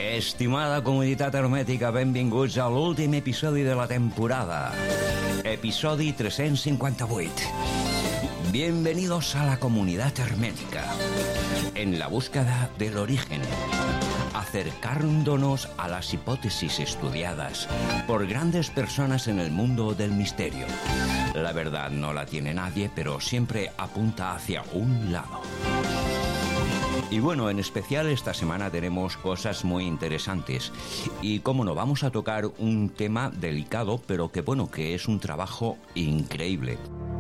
Estimada comunitat hermètica, benvinguts a l'últim episodi de la temporada. Episodi 358. Bienvenidos a la comunidad hermética. En la búsqueda del origen. Acercándonos a las hipótesis estudiadas por grandes personas en el mundo del misterio. La verdad no la tiene nadie, pero siempre apunta hacia un lado. Y bueno, en especial esta semana tenemos cosas muy interesantes. Y cómo no, vamos a tocar un tema delicado, pero que bueno, que es un trabajo increíble.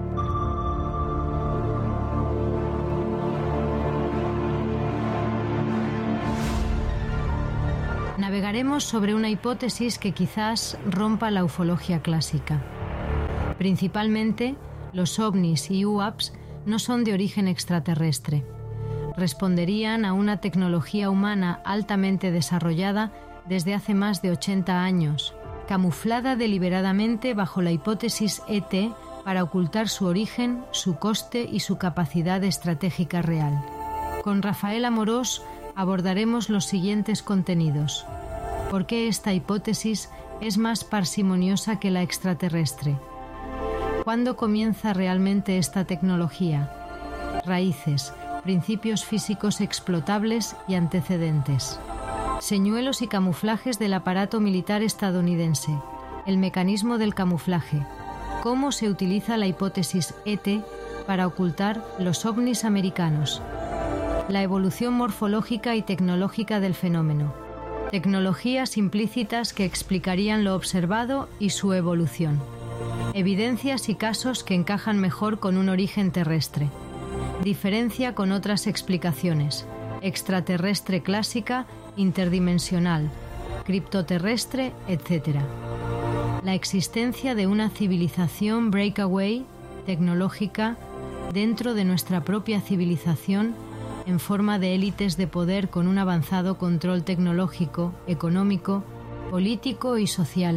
Navegaremos sobre una hipótesis que quizás rompa la ufología clásica. Principalmente, los ovnis y UAPs no son de origen extraterrestre. Responderían a una tecnología humana altamente desarrollada desde hace más de 80 años, camuflada deliberadamente bajo la hipótesis ET para ocultar su origen, su coste y su capacidad estratégica real. Con Rafael Amorós abordaremos los siguientes contenidos. ¿Por qué esta hipótesis es más parsimoniosa que la extraterrestre? ¿Cuándo comienza realmente esta tecnología? Raíces, principios físicos explotables y antecedentes. Señuelos y camuflajes del aparato militar estadounidense. El mecanismo del camuflaje. Cómo se utiliza la hipótesis ET para ocultar los ovnis americanos. La evolución morfológica y tecnológica del fenómeno. Tecnologías implícitas que explicarían lo observado y su evolución. Evidencias y casos que encajan mejor con un origen terrestre. Diferencia con otras explicaciones. Extraterrestre clásica, interdimensional, criptoterrestre, etc. La existencia de una civilización breakaway, tecnológica, dentro de nuestra propia civilización, en forma de élites de poder con un avanzado control tecnológico, económico, político y social.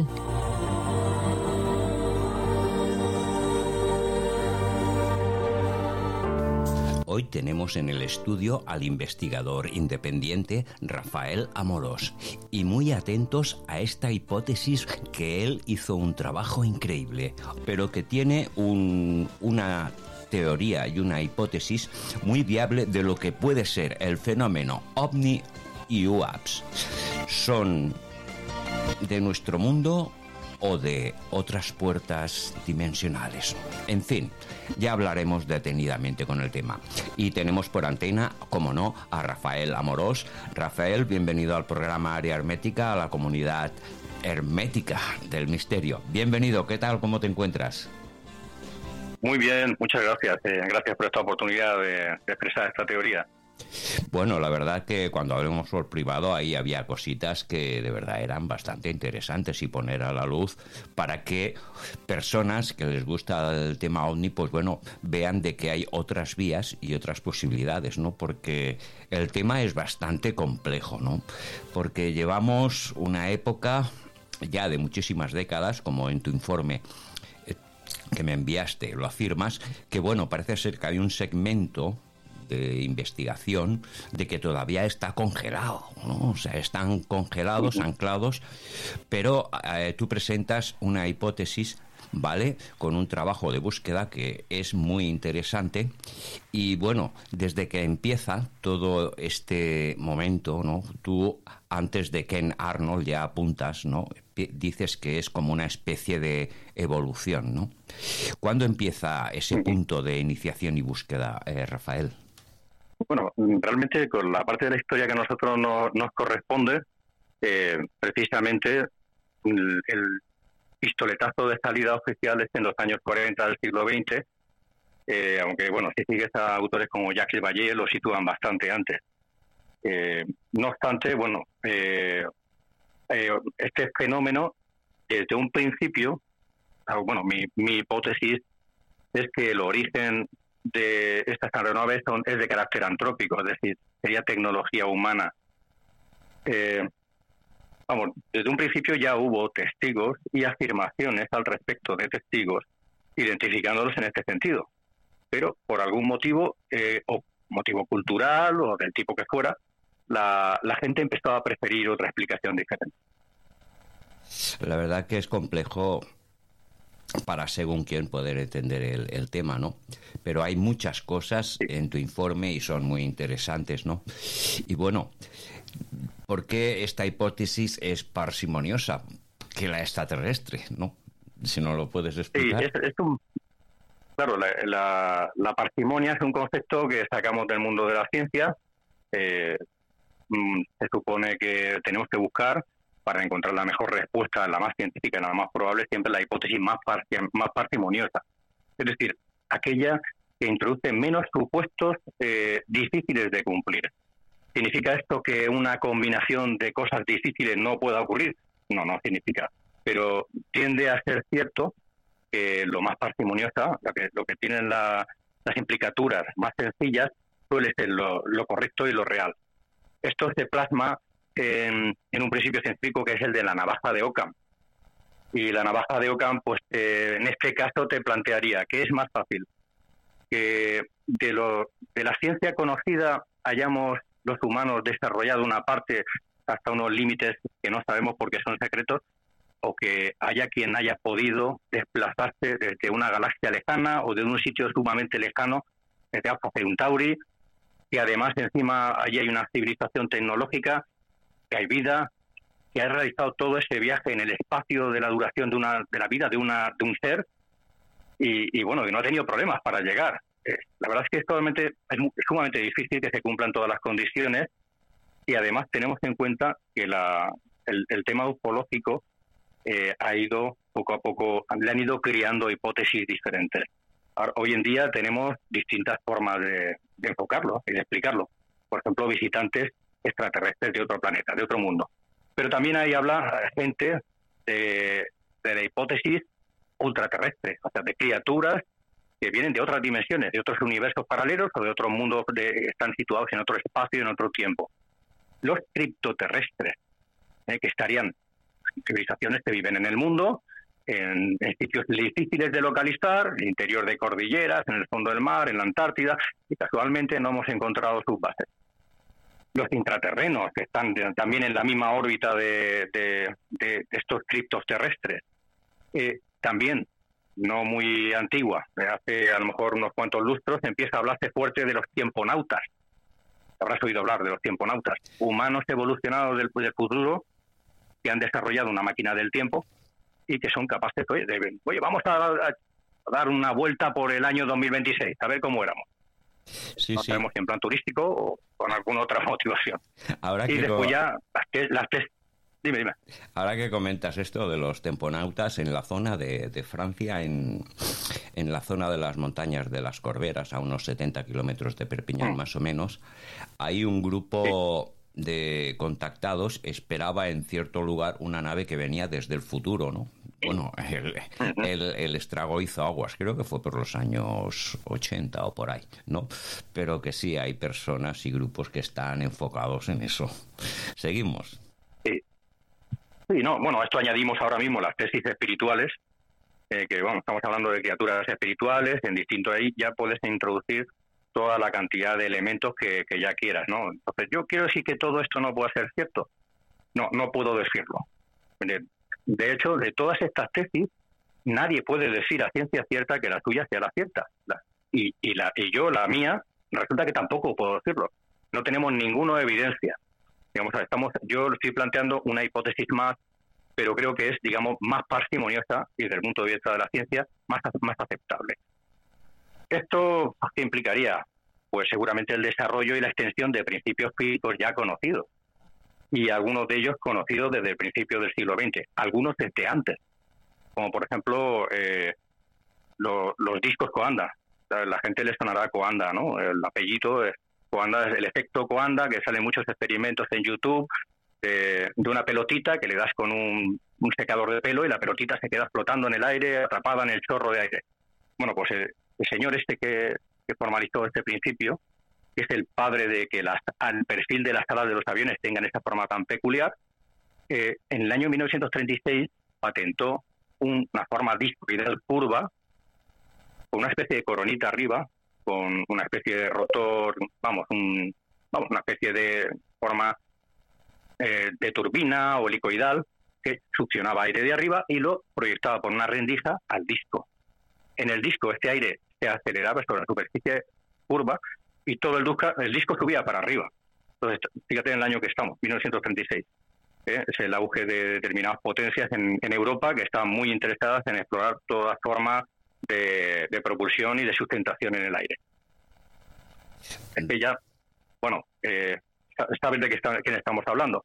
Hoy tenemos en el estudio al investigador independiente Rafael Amorós y muy atentos a esta hipótesis que él hizo un trabajo increíble, pero que tiene una teoría y una hipótesis muy viable de lo que puede ser el fenómeno OVNI y UAPs. ¿Son de nuestro mundo o de otras puertas dimensionales? En fin, ya hablaremos detenidamente con el tema. Y tenemos por antena, como no, a Rafael Amorós. Rafael, bienvenido al programa Área Hermética, a la comunidad hermética del misterio. Bienvenido, ¿qué tal? ¿Cómo te encuentras? Muy bien, muchas gracias. Gracias por esta oportunidad de expresar esta teoría. Bueno, la verdad que cuando hablamos por privado ahí había cositas que de verdad eran bastante interesantes y poner a la luz para que personas que les gusta el tema OVNI, pues bueno, vean de que hay otras vías y otras posibilidades, ¿no? Porque el tema es bastante complejo, ¿no? Porque llevamos una época ya de muchísimas décadas, como en tu informe que me enviaste lo afirmas, que bueno, parece ser que hay un segmento de investigación de que todavía está congelado, ¿no? O sea, están congelados, anclados, pero tú presentas una hipótesis, ¿vale?, con un trabajo de búsqueda que es muy interesante. Y bueno, desde que empieza todo este momento, ¿no?, tú antes de Ken Arnold ya apuntas, ¿no?, dices que es como una especie de evolución, ¿no? ¿Cuándo empieza ese punto de iniciación y búsqueda, Rafael? Bueno, realmente con la parte de la historia que a nosotros nos corresponde, precisamente el pistoletazo de salida oficial es en los años 40 del siglo XX, aunque bueno, si sigues a autores como Jacques Vallée lo sitúan bastante antes. No obstante, bueno, este fenómeno, desde un principio, bueno, mi hipótesis es que el origen de estas aeronaves es de carácter antrópico, es decir, sería tecnología humana. Vamos, desde un principio ya hubo testigos y afirmaciones al respecto de testigos, identificándolos en este sentido. Pero por algún motivo, o motivo cultural o del tipo que fuera, la gente empezó a preferir otra explicación diferente. La verdad que es complejo para según quién poder entender el tema, ¿no? Pero hay muchas cosas en tu informe y son muy interesantes, ¿no? Y bueno, ¿por qué esta hipótesis es parsimoniosa que la extraterrestre, ¿no? Si no lo puedes explicar. Sí, claro, la parsimonia es un concepto que sacamos del mundo de la ciencia. Se supone que tenemos que buscar para encontrar la mejor respuesta, la más científica, la más probable, siempre la hipótesis más parsimoniosa. Es decir, aquella que introduce menos supuestos difíciles de cumplir. ¿Significa esto que una combinación de cosas difíciles no pueda ocurrir? No significa. Pero tiende a ser cierto que lo más parsimoniosa, lo que tienen las implicaturas más sencillas, suele ser lo correcto y lo real. Esto se plasma en un principio científico que es el de la navaja de Occam. Y la navaja de Occam, pues en este caso te plantearía que es más fácil que de la ciencia conocida hayamos los humanos desarrollado una parte hasta unos límites que no sabemos porque son secretos, o que haya quien haya podido desplazarse desde una galaxia lejana o de un sitio sumamente lejano, desde Alpha Centauri, y además encima allí hay una civilización tecnológica, que hay vida, que ha realizado todo ese viaje en el espacio de la duración de la vida de un ser, y bueno, que no ha tenido problemas para llegar. La verdad es que es sumamente difícil que se cumplan todas las condiciones, y además tenemos en cuenta que el tema ufológico ha ido poco a poco, le han ido creando hipótesis diferentes. Hoy en día tenemos distintas formas de enfocarlo y de explicarlo. Por ejemplo, visitantes extraterrestres de otro planeta, de otro mundo. Pero también ahí habla gente de la hipótesis ultraterrestre, o sea, de criaturas que vienen de otras dimensiones, de otros universos paralelos o de otros mundos que están situados en otro espacio y en otro tiempo. Los criptoterrestres, que estarían civilizaciones que viven en el mundo, en sitios difíciles de localizar, en el interior de cordilleras, en el fondo del mar, en la Antártida, y casualmente no hemos encontrado sus bases. Los intraterrenos, que están también en la misma órbita de estos criptos terrestres, también no muy antigua, hace a lo mejor unos cuantos lustros, empieza a hablarse fuerte de los tiemponautas. Habrás oído hablar de los tiemponautas, humanos evolucionados del futuro que han desarrollado una máquina del tiempo y que son capaces de vamos a dar una vuelta por el año 2026, a ver cómo éramos. Sí, no sabemos si en plan turístico o con alguna otra motivación. Y después ya las tres. Dime. Ahora que comentas esto de los temponautas, en la zona de Francia, en la zona de las montañas de las Corberas, a unos 70 kilómetros de Perpiñán más o menos, hay un grupo de contactados, esperaba en cierto lugar una nave que venía desde el futuro, ¿no? Bueno, el estrago hizo aguas, creo que fue por los años 80 o por ahí, ¿no? Pero que sí, hay personas y grupos que están enfocados en eso. Seguimos. Sí, no, bueno, a esto añadimos ahora mismo las tesis espirituales, que bueno, estamos hablando de criaturas espirituales, en distinto ahí ya puedes introducir toda la cantidad de elementos que ya quieras, ¿no? Entonces, yo quiero decir que todo esto no puede ser cierto. No puedo decirlo. De hecho, de todas estas tesis, nadie puede decir a ciencia cierta que la tuya sea la cierta. Y yo, la mía, resulta que tampoco puedo decirlo. No tenemos ninguna evidencia. Digamos, yo estoy planteando una hipótesis más, pero creo que es, digamos, más parsimoniosa y desde el punto de vista de la ciencia, más aceptable. ¿Esto qué implicaría? Pues seguramente el desarrollo y la extensión de principios físicos ya conocidos, y algunos de ellos conocidos desde el principio del siglo XX, algunos desde antes, como por ejemplo los discos Coanda. La gente le sonará Coanda, ¿no? El apellido es Coanda, es el efecto Coanda, que salen muchos experimentos en YouTube de una pelotita que le das con un secador de pelo y la pelotita se queda flotando en el aire, atrapada en el chorro de aire. Bueno, pues el señor que formalizó este principio, que es el padre de que al perfil de las alas de los aviones tengan esa forma tan peculiar, en el año 1936 patentó una forma discoidal curva, con una especie de coronita arriba, con una especie de rotor, una especie de forma de turbina o helicoidal que succionaba aire de arriba y lo proyectaba por una rendija al disco. En el disco este aire se aceleraba sobre la superficie curva y todo el disco subía para arriba. Entonces, fíjate en el año que estamos, 1936. Es el auge de determinadas potencias en Europa que estaban muy interesadas en explorar todas formas de propulsión y de sustentación en el aire. Es que ya, bueno, sabes de quién estamos hablando.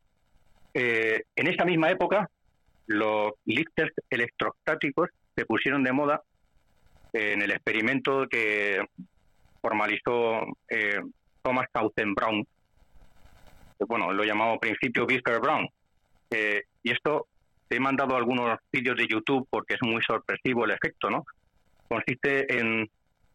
En esa misma época, los lifters electrostáticos se pusieron de moda en el experimento que formalizó Thomas Townsend-Brown. Bueno, lo llamamos principio Whipper-Brown. Y esto, te he mandado algunos vídeos de YouTube porque es muy sorpresivo el efecto, ¿no? Consiste en,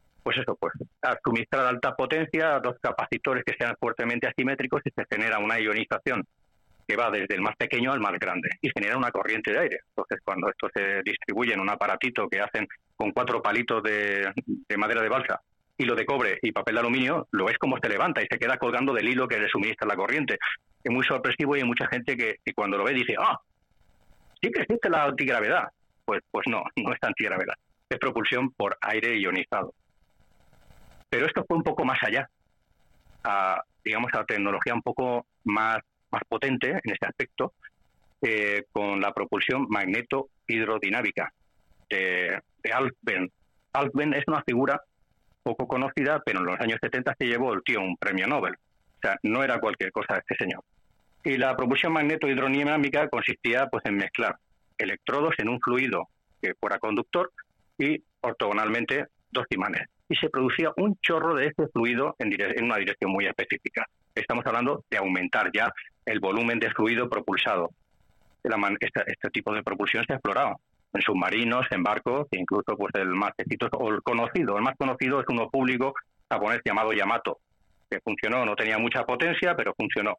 suministrar alta potencia a dos capacitores que sean fuertemente asimétricos y se genera una ionización que va desde el más pequeño al más grande y genera una corriente de aire. Entonces, cuando esto se distribuye en un aparatito que hacen con 4 palitos de madera de balsa, hilo de cobre y papel de aluminio, lo ves como se levanta y se queda colgando del hilo que le suministra la corriente. Es muy sorpresivo y hay mucha gente que cuando lo ve dice, sí que existe la antigravedad. Pues no es antigravedad. Es propulsión por aire ionizado. Pero esto fue un poco más allá, a la tecnología un poco más potente en este aspecto, con la propulsión magneto-hidrodinámica de Alfvén. Alfvén es una figura poco conocida, pero en los años 70 se llevó el tío un premio Nobel. O sea, no era cualquier cosa este señor. Y la propulsión magneto-hidrodinámica consistía en mezclar electrodos en un fluido que fuera conductor y ortogonalmente 2 imanes. Y se producía un chorro de este fluido en una dirección muy específica. Estamos hablando de aumentar ya el volumen de fluido propulsado. Este tipo de propulsión se ha explorado en submarinos, en barcos, e incluso el más exitoso o el más conocido es uno público japonés llamado Yamato, que funcionó, no tenía mucha potencia, pero funcionó.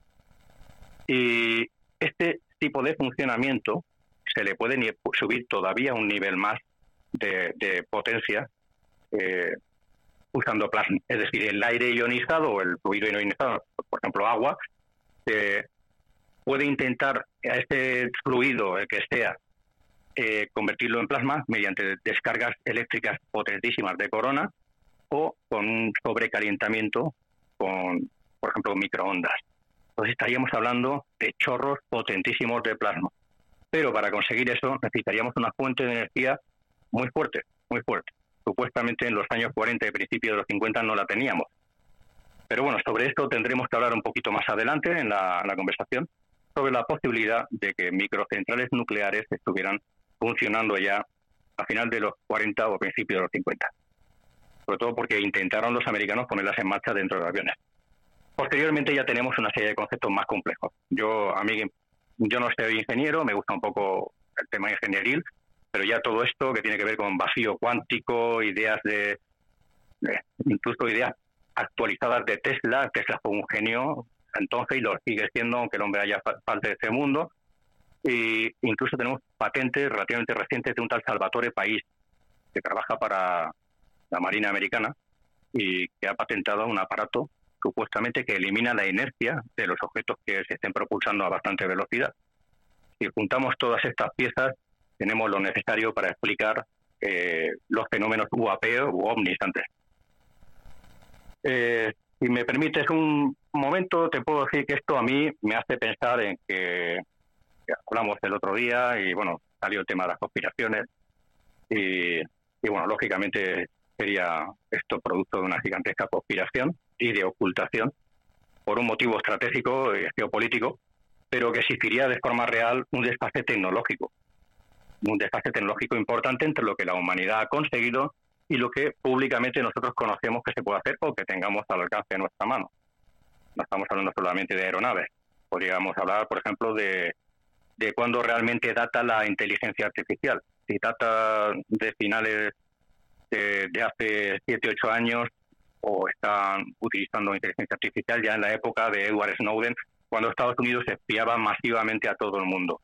Y este tipo de funcionamiento se le puede subir todavía un nivel más de potencia usando plasma. Es decir, el aire ionizado o el fluido ionizado, por ejemplo agua, puede intentar a este fluido, el que sea, convertirlo en plasma mediante descargas eléctricas potentísimas de corona o con un sobrecalentamiento con, por ejemplo, microondas. Entonces estaríamos hablando de chorros potentísimos de plasma. Pero para conseguir eso necesitaríamos una fuente de energía muy fuerte, muy fuerte. Supuestamente en los años 40 y principios de los 50 no la teníamos. Pero bueno, sobre esto tendremos que hablar un poquito más adelante en la conversación, sobre la posibilidad de que microcentrales nucleares estuvieran funcionando ya a final de los 40 o principios de los 50. Sobre todo porque intentaron los americanos ponerlas en marcha dentro de aviones. Posteriormente ya tenemos una serie de conceptos más complejos. Yo no soy ingeniero, me gusta un poco el tema ingenieril, pero ya todo esto que tiene que ver con vacío cuántico, incluso ideas actualizadas de Tesla. Tesla fue un genio entonces y lo sigue siendo, aunque el hombre haya parte de este mundo. Y incluso tenemos patentes relativamente recientes de un tal Salvatore Pais, que trabaja para la Marina Americana y que ha patentado un aparato supuestamente que elimina la inercia de los objetos que se estén propulsando a bastante velocidad. Si juntamos todas estas piezas, tenemos lo necesario para explicar los fenómenos UAP u ovnis antes. Si me permites un momento, te puedo decir que esto a mí me hace pensar en que hablamos el otro día y bueno, salió el tema de las conspiraciones y bueno, lógicamente sería esto producto de una gigantesca conspiración y de ocultación por un motivo estratégico y geopolítico, pero que existiría de forma real un desfase tecnológico importante entre lo que la humanidad ha conseguido y lo que públicamente nosotros conocemos que se puede hacer o que tengamos al alcance de nuestra mano. No estamos hablando solamente de aeronaves. Podríamos hablar, por ejemplo, de cuándo realmente data la inteligencia artificial. Si data de finales de hace 7, 8 años o están utilizando inteligencia artificial ya en la época de Edward Snowden, cuando Estados Unidos espiaba masivamente a todo el mundo.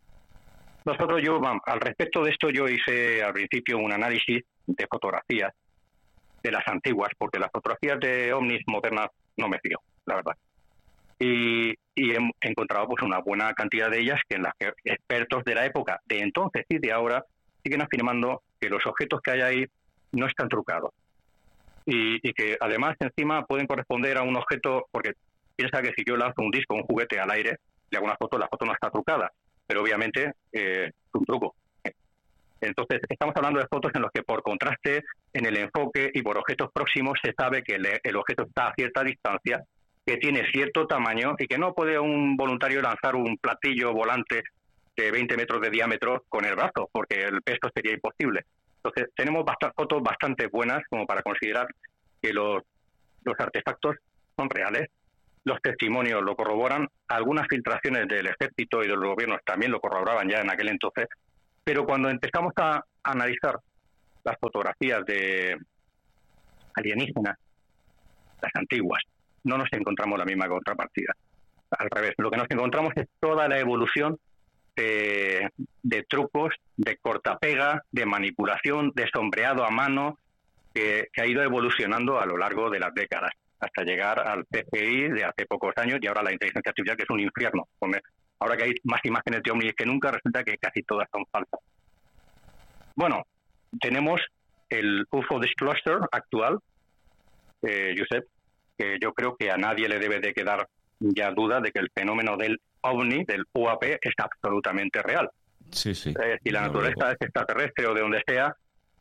Al respecto de esto, yo hice al principio un análisis de fotografías de las antiguas, porque las fotografías de ovnis modernas no me fío, la verdad. y he encontrado pues una buena cantidad de ellas en las que expertos de la época de entonces y de ahora siguen afirmando que los objetos que hay ahí no están trucados y que además encima pueden corresponder a un objeto, porque piensa que si yo lanzo un disco, un juguete al aire, le hago una foto, la foto no está trucada, pero obviamente es un truco. Entonces estamos hablando de fotos en los que por contraste en el enfoque y por objetos próximos se sabe que el objeto está a cierta distancia, que tiene cierto tamaño y que no puede un voluntario lanzar un platillo volante de 20 metros de diámetro con el brazo, porque el peso sería imposible. Entonces tenemos fotos bastante buenas como para considerar que los artefactos son reales, los testimonios lo corroboran, algunas filtraciones del ejército y de los gobiernos también lo corroboraban ya en aquel entonces, pero cuando empezamos a analizar las fotografías de alienígenas, las antiguas, no nos encontramos la misma contrapartida. Al revés, lo que nos encontramos es toda la evolución de trucos, de cortapega, de manipulación, de sombreado a mano, que ha ido evolucionando a lo largo de las décadas, hasta llegar al CGI de hace pocos años y ahora la inteligencia artificial, que es un infierno. Ahora que hay más imágenes de ovnis que nunca, resulta que casi todas son falsas. Bueno, tenemos el UFO Disclosure actual, Josep, que yo creo que a nadie le debe de quedar ya duda de que el fenómeno del ovni, del UAP, es absolutamente real. Sí, sí. Si la naturaleza es extraterrestre o de donde sea,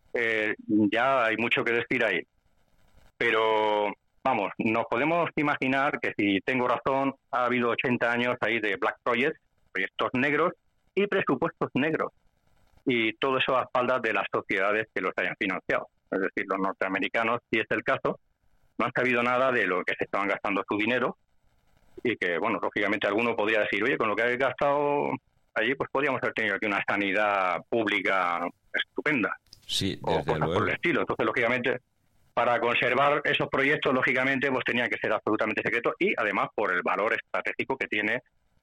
ya hay mucho que decir ahí. Pero, vamos, nos podemos imaginar que si tengo razón, ha habido 80 años ahí de Black Project, proyectos negros y presupuestos negros. Y todo eso a espaldas de las sociedades que los hayan financiado. Es decir, los norteamericanos, si es el caso, no han sabido nada de lo que se estaban gastando su dinero y que, bueno, lógicamente alguno podría decir, oye, con lo que habéis gastado allí, pues podríamos haber tenido aquí una sanidad pública estupenda. Sí, o desde cosas luego. por el estilo. Entonces, lógicamente, para conservar esos proyectos, lógicamente, pues tenía que ser absolutamente secreto y, además, por el valor estratégico que tiene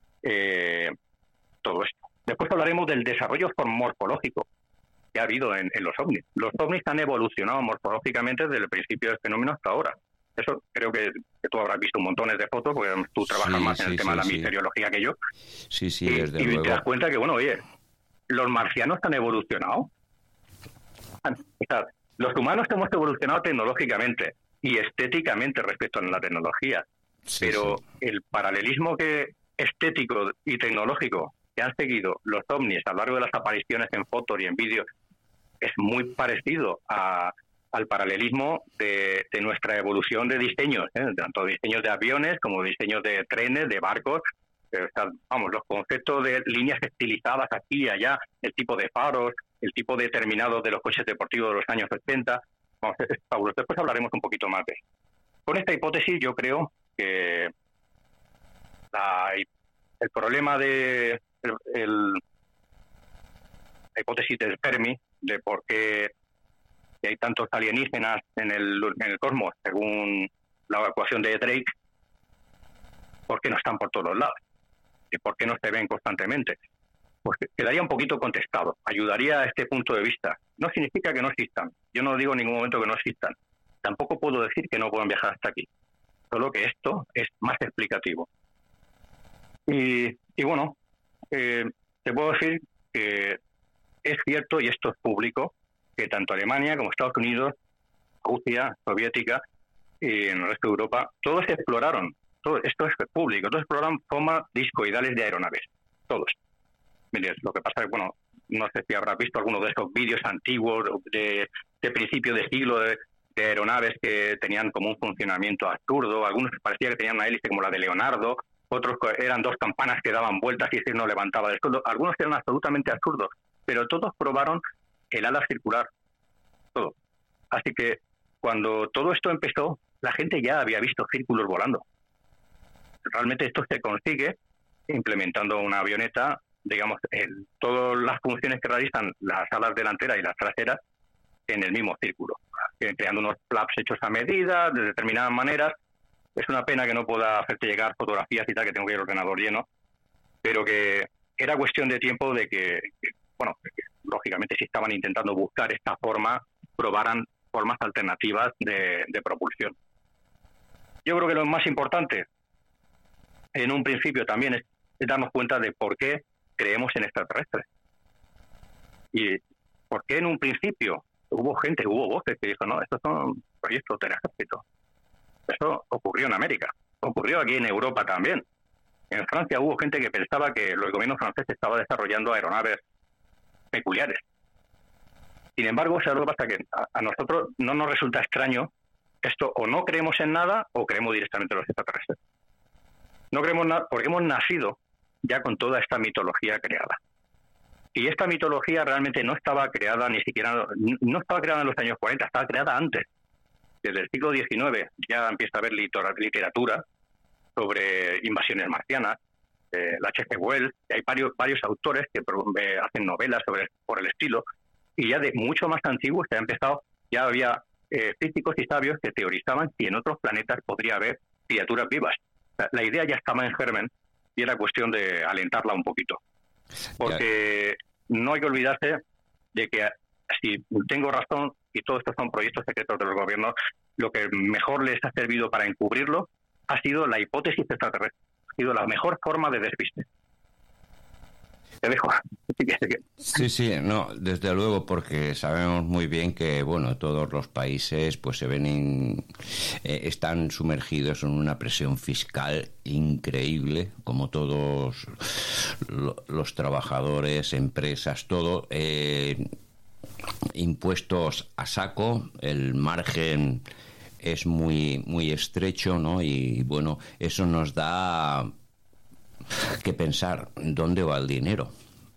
todo esto. Después hablaremos del desarrollo morfológico que ha habido en los ovnis. Los ovnis han evolucionado morfológicamente desde el principio del fenómeno hasta ahora. Eso creo que tú habrás visto montones de fotos, porque tú trabajas más en el tema de la misteriología que yo. Sí, y luego. te das cuenta que, bueno, oye, los marcianos han evolucionado. O sea, los humanos hemos evolucionado tecnológicamente y estéticamente respecto a la tecnología. Pero el paralelismo estético y tecnológico que han seguido los ovnis a lo largo de las apariciones en fotos y en vídeos es muy parecido al paralelismo de nuestra evolución de diseños, tanto diseños de aviones como diseños de trenes, de barcos. Vamos, los conceptos de líneas estilizadas aquí y allá, el tipo de faros, el tipo de terminados de los coches deportivos de los años 80. Vamos, es fabuloso. Después hablaremos un poquito más de eso. Con esta hipótesis yo creo que el problema de la hipótesis del Fermi, de por qué hay tantos alienígenas en el cosmos, según la ecuación de Drake, ¿por qué no están por todos lados? ¿Y por qué no se ven constantemente? Pues quedaría un poquito contestado, ayudaría a este punto de vista. No significa que no existan, yo no digo en ningún momento que no existan, tampoco puedo decir que no puedan viajar hasta aquí, solo que esto es más explicativo. Y bueno, te puedo decir que es cierto, y esto es público, que tanto Alemania como Estados Unidos, Rusia, Soviética y en el resto de Europa, todos exploraron, esto es público, todos exploraron formas discoidales de aeronaves, todos. Mire, lo que pasa es que, bueno, no sé si habrás visto alguno de esos vídeos antiguos de principio de siglo de aeronaves que tenían como un funcionamiento absurdo, algunos parecía que tenían una hélice como la de Leonardo, otros eran dos campanas que daban vueltas y ese no levantaba del suelo, algunos eran absolutamente absurdos, pero todos probaron el ala circular, todo. Así que cuando todo esto empezó, la gente ya había visto círculos volando. Realmente esto se consigue implementando una avioneta, digamos, todas las funciones que realizan las alas delanteras y las traseras en el mismo círculo, creando unos flaps hechos a medida, de determinadas maneras. Es una pena que no pueda hacerte llegar fotografías y tal, que tengo que ir al ordenador lleno, pero que era cuestión de tiempo de que lógicamente si estaban intentando buscar esta forma, probaran formas alternativas de propulsión. Yo creo que lo más importante, en un principio también es darnos cuenta de por qué creemos en extraterrestres. Y por qué en un principio hubo voces que dijo, no, estos son proyectos del ejército. Eso ocurrió en América, ocurrió aquí en Europa también. En Francia hubo gente que pensaba que el gobierno francés estaba desarrollando aeronaves peculiares. Sin embargo, ¿sabes lo que pasa? Que a nosotros no nos resulta extraño esto, o no creemos en nada o creemos directamente en los extraterrestres. No creemos nada porque hemos nacido ya con toda esta mitología creada. Y esta mitología realmente no estaba creada ni siquiera, no estaba creada en los años 40, estaba creada antes. Desde el siglo XIX ya empieza a haber literatura sobre invasiones marcianas, la H.G. Wells, y hay varios autores que hacen novelas por el estilo, y ya de mucho más antiguos ya había físicos y sabios que teorizaban que en otros planetas podría haber criaturas vivas. La idea ya estaba en germen y era cuestión de alentarla un poquito. Porque no hay que olvidarse de que si tengo razón y todos estos son proyectos secretos de los gobiernos, lo que mejor les ha servido para encubrirlo ha sido la hipótesis extraterrestre. Ha sido la mejor forma de despiste. Te dejo. Sí, no, desde luego, porque sabemos muy bien que, bueno, todos los países pues se ven están sumergidos en una presión fiscal increíble, como todos los trabajadores, empresas, todo, impuestos a saco, el margen es muy estrecho, ¿no? Y bueno, eso nos da que pensar dónde va el dinero.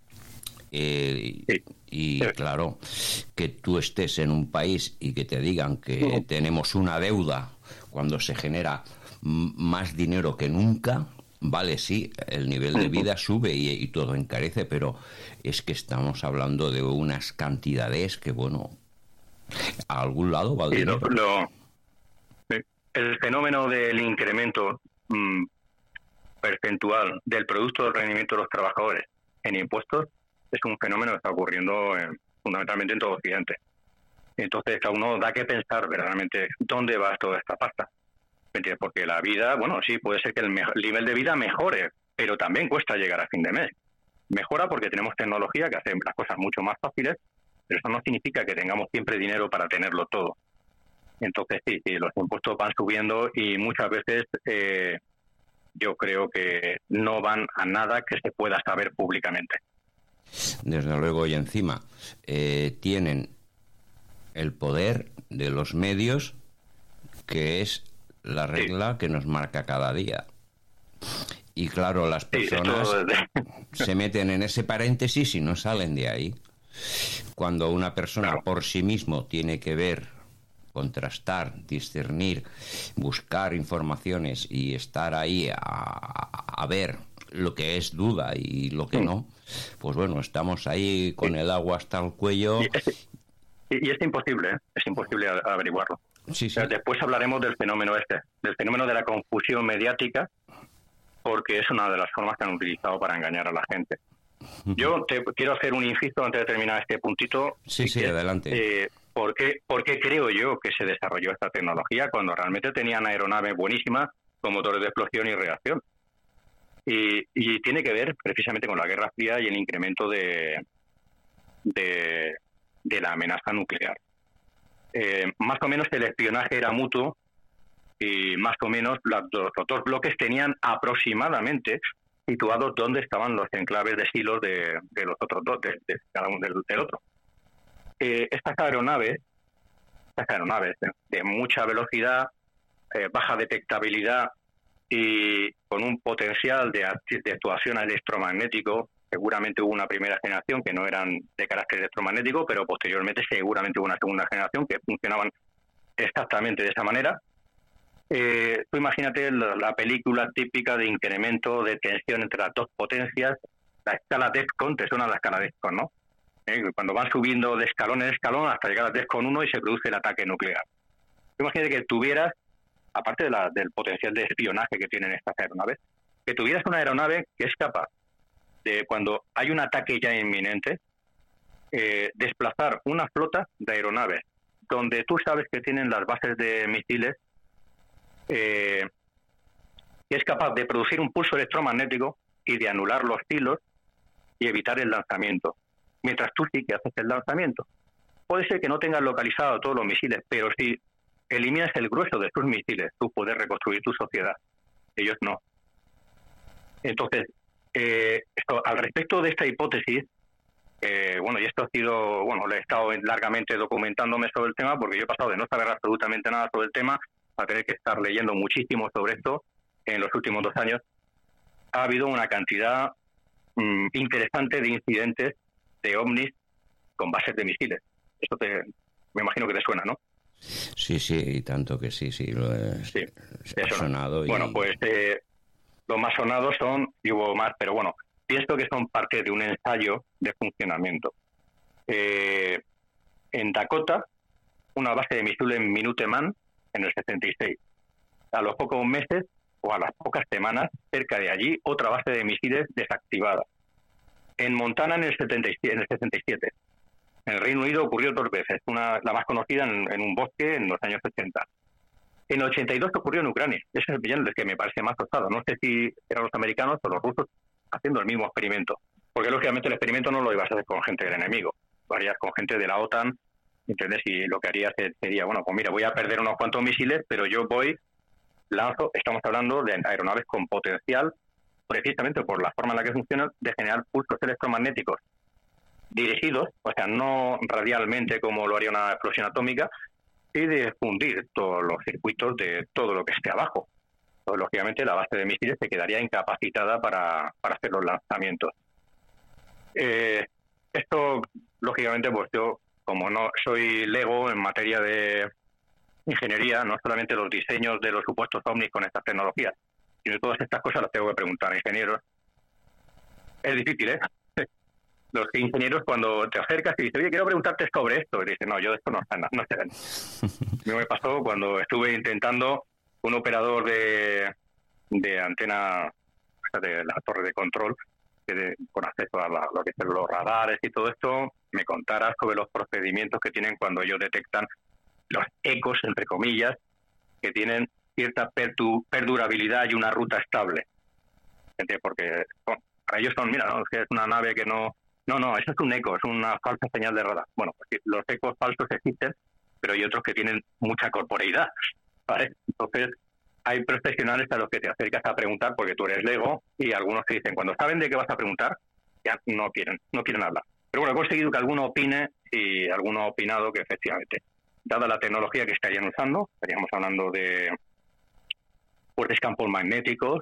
Y claro, que tú estés en un país y que te digan que tenemos una deuda cuando se genera más dinero que nunca, vale, sí, el nivel de vida sube y todo encarece, pero es que estamos hablando de unas cantidades que, bueno, a algún lado va el dinero. El fenómeno del incremento percentual del producto del rendimiento de los trabajadores en impuestos es un fenómeno que está ocurriendo fundamentalmente en todo Occidente. Entonces a uno da que pensar verdaderamente dónde va toda esta pasta. Porque la vida, bueno, sí, puede ser que el nivel de vida mejore, pero también cuesta llegar a fin de mes. Mejora porque tenemos tecnología que hace las cosas mucho más fáciles, pero eso no significa que tengamos siempre dinero para tenerlo todo. Entonces sí, los impuestos van subiendo y muchas veces yo creo que no van a nada que se pueda saber públicamente. Desde luego, y encima tienen el poder de los medios, que es la regla que nos marca cada día. Y claro, las personas se meten en ese paréntesis y no salen de ahí. Cuando una persona por sí mismo tiene que ver, contrastar, discernir, buscar informaciones y estar ahí a ver lo que es duda y lo que no, pues bueno, estamos ahí con el agua hasta el cuello. Y es imposible averiguarlo. Sí. Después hablaremos del fenómeno del fenómeno de la confusión mediática, porque es una de las formas que han utilizado para engañar a la gente. Yo te quiero hacer un inciso antes de terminar este puntito. Sí, adelante. ¿Por qué creo yo que se desarrolló esta tecnología cuando realmente tenían aeronaves buenísimas con motores de explosión y reacción? Y tiene que ver precisamente con la Guerra Fría y el incremento de la amenaza nuclear. Más o menos el espionaje era mutuo y más o menos los dos bloques tenían aproximadamente situados donde estaban los enclaves de silos de los otros dos, de cada uno del otro. Estas aeronaves de mucha velocidad, baja detectabilidad y con un potencial de actuación electromagnético, seguramente hubo una primera generación que no eran de carácter electromagnético, pero posteriormente seguramente hubo una segunda generación que funcionaban exactamente de esa manera. Tú imagínate la película típica de incremento de tensión entre las dos potencias, la escala DEFCON, te suena la escala DEFCON, ¿no? Cuando van subiendo de escalón en escalón hasta llegar a DEFCON 1 y se produce el ataque nuclear. Imagínate que tuvieras, aparte del potencial de espionaje que tienen estas aeronaves, que tuvieras una aeronave que es capaz de, cuando hay un ataque ya inminente, desplazar una flota de aeronaves donde tú sabes que tienen las bases de misiles que es capaz de producir un pulso electromagnético y de anular los hilos y evitar el lanzamiento. Mientras tú sí que haces el lanzamiento. Puede ser que no tengas localizado todos los misiles, pero si eliminas el grueso de tus misiles, tú puedes reconstruir tu sociedad. Ellos no. Entonces, al respecto de esta hipótesis, y esto ha sido, le he estado largamente documentándome sobre el tema, porque yo he pasado de no saber absolutamente nada sobre el tema a tener que estar leyendo muchísimo sobre esto en los últimos 2 años. Ha habido una cantidad interesante de incidentes de ovnis con bases de misiles. Esto me imagino que te suena, ¿no? Sí, y tanto que sí, lo he sonado. Bueno, pues los más sonados y hubo más, pero bueno, pienso que son parte de un ensayo de funcionamiento. En Dakota, una base de misiles Minuteman en el 66. A los pocos meses o a las pocas semanas, cerca de allí, otra base de misiles desactivada. En Montana en el 67. En el Reino Unido ocurrió 2 veces, la más conocida en un bosque en los años 80. En el 82 ocurrió en Ucrania. Ese es el que me parece más osado. No sé si eran los americanos o los rusos haciendo el mismo experimento. Porque lógicamente el experimento no lo ibas a hacer con gente del enemigo. Lo harías con gente de la OTAN, ¿entiendes? Y lo que harías sería, pues mira, voy a perder unos cuantos misiles, pero yo lanzo, estamos hablando de aeronaves con potencial, precisamente por la forma en la que funcionan, de generar pulsos electromagnéticos dirigidos, o sea, no radialmente como lo haría una explosión atómica, y de fundir todos los circuitos de todo lo que esté abajo. Pues, lógicamente, la base de misiles se quedaría incapacitada para hacer los lanzamientos. Esto, lógicamente, pues yo, como no soy lego en materia de ingeniería, no solamente los diseños de los supuestos ovnis con estas tecnologías, sino todas estas cosas las tengo que preguntar a ingenieros. Es difícil, ¿eh? Los ingenieros, cuando te acercas y dices, oye, quiero preguntarte sobre esto, y dices, no, yo de esto no sé nada. A mí me pasó cuando estuve intentando un operador de antena, de la torre de control, con acceso a lo que son los radares y todo esto, me contara sobre los procedimientos que tienen cuando ellos detectan los ecos, entre comillas, que tienen cierta perdurabilidad y una ruta estable. Porque para ellos mira, ¿no? Es que es una nave que no, eso es un eco, es una falsa señal de radar. Bueno, pues los ecos falsos existen, pero hay otros que tienen mucha corporeidad, ¿vale? Entonces, hay profesionales a los que te acercas a preguntar porque tú eres lego, y algunos te dicen, cuando saben de qué vas a preguntar, ya no quieren hablar. Pero bueno, he conseguido que alguno opine, y alguno ha opinado que efectivamente, dada la tecnología que estarían usando, estaríamos hablando de fuertes campos magnéticos,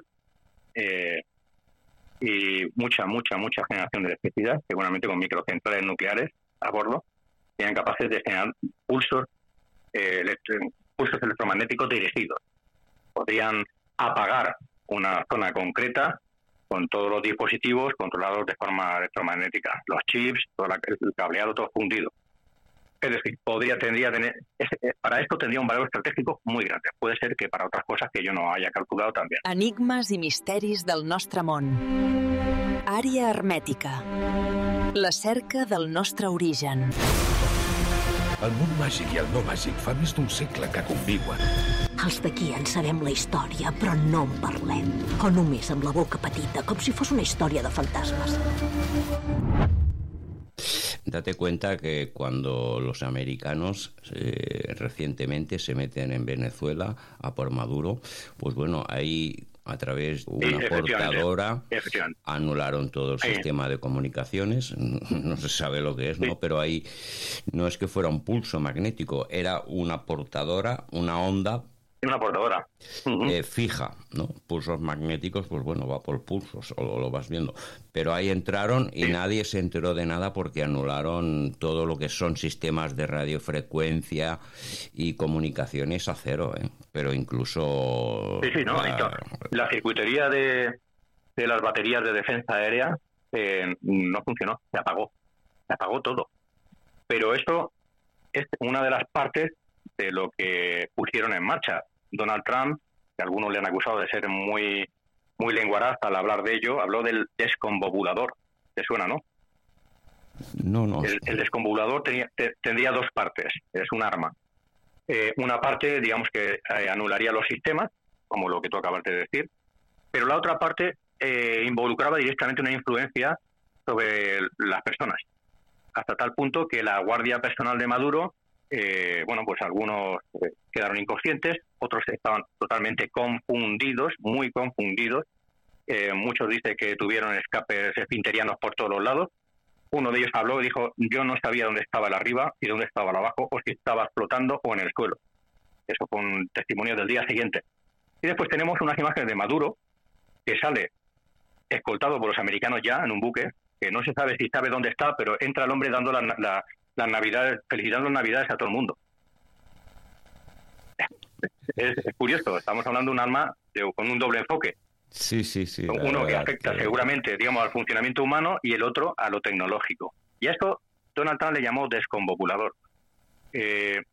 y mucha generación de electricidad, seguramente con microcentrales nucleares a bordo, sean capaces de generar pulsos electromagnéticos dirigidos. Podrían apagar una zona concreta con todos los dispositivos controlados de forma electromagnética, los chips, todo el cableado, todo fundido. Es decir, para esto tendría un valor estratégico muy grande. Puede ser que para otras cosas que yo no haya calculado también. Enigmes i misteris del nostre món. Àrea hermètica. La cerca del nostre origen. El món màgic i el no màgic fa més d'un segle que conviuen. Els d'aquí en sabem la història, però no en parlem. O només amb la boca petita, com si fos una història de fantasmes. Date cuenta que cuando los americanos recientemente se meten en Venezuela a por Maduro, pues bueno, ahí a través de una portadora anularon todo el sistema de comunicaciones. No se sabe lo que es, ¿no? Pero ahí no es que fuera un pulso magnético, era una portadora, una onda. Una portadora. Fija, ¿no? Pulsos magnéticos, pues bueno, va por pulsos, o lo vas viendo. Pero ahí entraron y nadie se enteró de nada porque anularon todo lo que son sistemas de radiofrecuencia y comunicaciones a cero, ¿eh? Pero incluso... Sí, ¿no? La circuitería de las baterías de defensa aérea no funcionó, se apagó todo. Pero eso es una de las partes de lo que pusieron en marcha. Donald Trump, que algunos le han acusado de ser muy lenguaraz al hablar de ello, habló del desconvobulador. ¿Te suena, no? No. El desconvobulador tendría 2 partes. Es un arma. Una parte, digamos, que anularía los sistemas, como lo que tú acabas de decir, pero la otra parte involucraba directamente una influencia sobre las personas, hasta tal punto que la guardia personal de Maduro, pues algunos quedaron inconscientes, otros estaban totalmente confundidos, muy confundidos. Muchos dicen que tuvieron escapes esfinterianos por todos los lados. Uno de ellos habló y dijo: yo no sabía dónde estaba el arriba y dónde estaba el abajo, o si estaba flotando o en el suelo. Eso fue un testimonio del día siguiente. Y después tenemos unas imágenes de Maduro, que sale escoltado por los americanos ya en un buque, que no se sabe si sabe dónde está, pero entra el hombre dando las Navidades, felicitando las Navidades a todo el mundo. Es curioso, estamos hablando de un arma con un doble enfoque. Sí. Uno que afecta seguramente, digamos, al funcionamiento humano y el otro a lo tecnológico. Y a esto Donald Trump le llamó desconvoculador.